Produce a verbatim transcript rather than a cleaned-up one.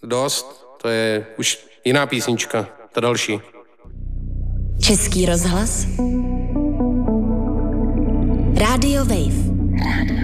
dost, to je už jiná písnička, ta další. Český rozhlas. Rádio Wave.